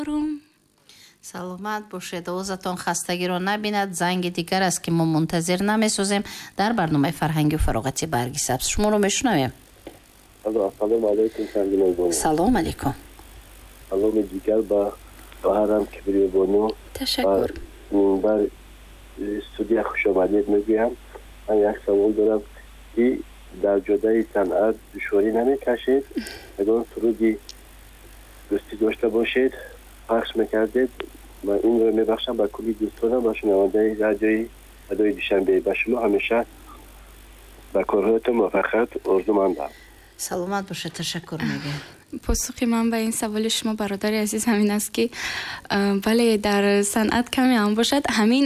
саломат бошед, овозатон хастагиро набинад. занги дигар аст ки мо мунтазир намесозем дар барномаи фарҳангию фароғати барги сабз. шуморо мешунавем. Ассалому алайкум. салом алейкум. саломи дигар ба ҳарам кибриёбону. ташаккур. бар студия хушомадед мегӯям. ман як савол дорам ки дар ҷодаи санъат душворӣ намекашед? ягон суруди дӯстӣ дошта бошед, пахш мекардед. ман инро мебахшам ба кулли дӯстонам ва шунавандаи радиои садои душанбе. ба шумо ҳамеша ба корҳоятон муваффақият орзумандам. саломат бошед. ташаккур мегӯям. посухи ман ба ин саволи шумо бародари азиз ҳамин аст ки бале дар санъат каме ҳам бошад, ҳамин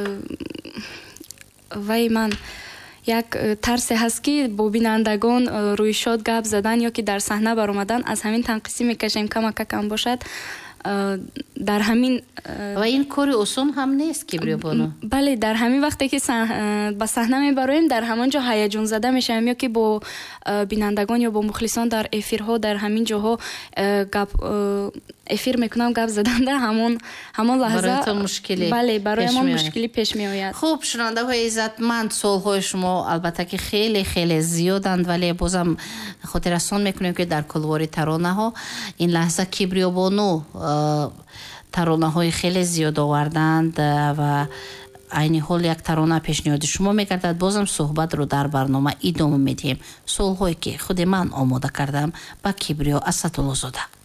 вай ман як тарсе ҳаст ки бо бинандагон рӯйшод гап задан ё ки дар саҳна баромадан аз ҳамин танқисӣ мекашем камака кам бошад. дар ҳамин ва ин кори осон ҳам нест кибриёбону. бале дар ҳамин вақте ки ба саҳна мебароем, дар ҳамон ҷо ҳаяҷон зада мешавем ё ки бо бинандагон ё бо мухлисон дар эфирҳо дар ҳамин ҷоҳо гап эфир мекунам, гап заданда ҳамон лаҳза бале бароямон мушкилӣ пеш меояд. хуб, шунавандаҳои иззатманд, суолҳои шумо албатта ки хеле хеле зиёданд, вале бозам хотиррасон мекунем ки дар кулвори таронаҳо ин лаҳза кибриёбону таронаҳои хеле зиёд оварданд ва айни ҳол як тарона пешниҳоди шумо мегардад. бозам суҳбатро дар барнома идома медиҳем. суолҳое ки худи ман омода кардам ба Кибриё Асадуллозода.